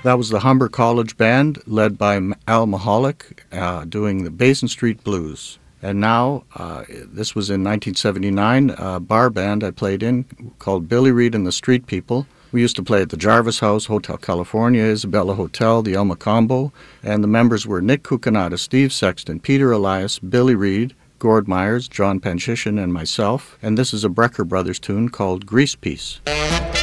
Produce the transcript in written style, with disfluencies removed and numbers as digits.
That was the Humber College Band, led by Al Mahalik, doing the Basin Street Blues. And now, this was in 1979, a bar band I played in called Billy Reed and the Street People. We used to play at the Jarvis House, Hotel California, Isabella Hotel, the El Macombo, and the members were Nick Cucinotta, Steve Sexton, Peter Elias, Billy Reed, Gord Myers, John Panchishan, and myself. And this is a Brecker Brothers tune called Grease Piece.